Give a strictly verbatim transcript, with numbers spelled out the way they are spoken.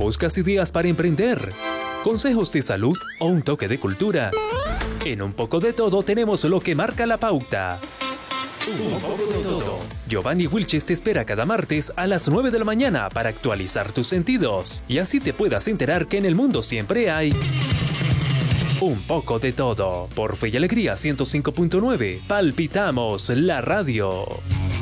¿Buscas ideas para emprender? ¿Consejos de salud o un toque de cultura? En Un Poco de Todo tenemos lo que marca la pauta. Un poco de todo. Giovanni Wilches te espera cada martes a las nueve de la mañana para actualizar tus sentidos y así te puedas enterar que en el mundo siempre hay un poco de todo. Por Fe y Alegría ciento cinco punto nueve, palpitamos la radio.